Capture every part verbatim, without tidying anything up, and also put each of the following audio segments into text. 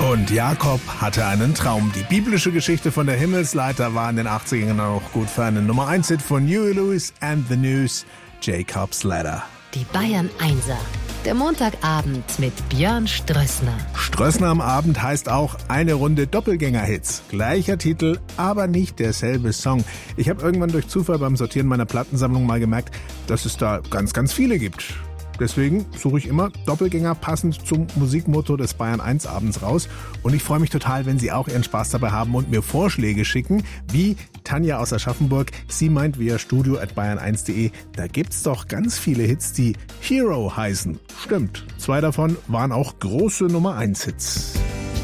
Und Jakob hatte einen Traum. Die biblische Geschichte von der Himmelsleiter war in den achtzigern auch gut für einen Nummer eins Hit von Huey Lewis and the News, Jacob's Ladder. Die Bayern Einser. Der Montagabend mit Björn Strössner. Strössner am Abend heißt auch eine Runde Doppelgänger-Hits. Gleicher Titel, aber nicht derselbe Song. Ich habe irgendwann durch Zufall beim Sortieren meiner Plattensammlung mal gemerkt, dass es da ganz, ganz viele gibt. Deswegen suche ich immer Doppelgänger passend zum Musikmotto des Bayern eins Abends raus. Und ich freue mich total, wenn Sie auch Ihren Spaß dabei haben und mir Vorschläge schicken, wie Tanja aus Aschaffenburg. Sie meint via studio at bayern eins punkt de, da gibt's doch ganz viele Hits, die Hero heißen. Stimmt, zwei davon waren auch große Nummer eins Hits.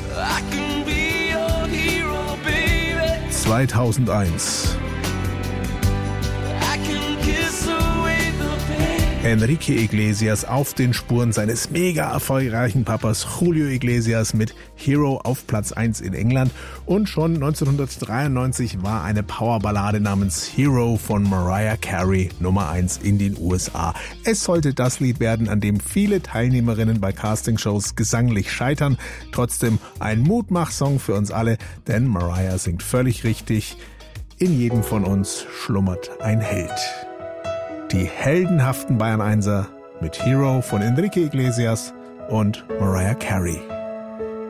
zweitausendeins. Enrique Iglesias auf den Spuren seines mega erfolgreichen Papas Julio Iglesias mit Hero auf Platz eins in England. Und schon neunzehnhundertdreiundneunzig war eine Powerballade namens Hero von Mariah Carey Nummer eins in den U S A. Es sollte das Lied werden, an dem viele Teilnehmerinnen bei Castingshows gesanglich scheitern. Trotzdem ein Mutmachsong für uns alle, denn Mariah singt völlig richtig. In jedem von uns schlummert ein Held. Die heldenhaften Bayern Einser mit Hero von Enrique Iglesias und Mariah Carey.